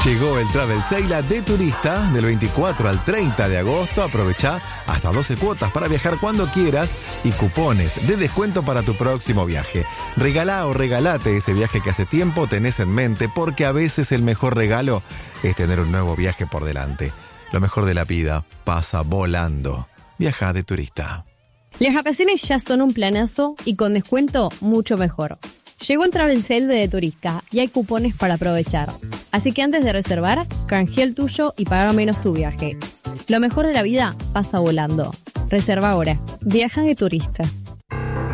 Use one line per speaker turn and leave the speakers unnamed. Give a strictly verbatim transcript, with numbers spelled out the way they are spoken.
Llegó el Travel Sale de turista del veinticuatro al treinta de agosto. Aprovecha hasta doce cuotas para viajar cuando quieras y cupones de descuento para tu próximo viaje. Regalá o regalate ese viaje que hace tiempo tenés en mente, porque a veces el mejor regalo es tener un nuevo viaje por delante. Lo mejor de la vida pasa volando. Viaja de turista.
Las vacaciones ya son un planazo y con descuento mucho mejor. Llegó el Travel Sale de Turisca y hay cupones para aprovechar. Así que antes de reservar, canjea el tuyo y paga menos tu viaje. Lo mejor de la vida pasa volando. Reserva ahora. Viaja de turista.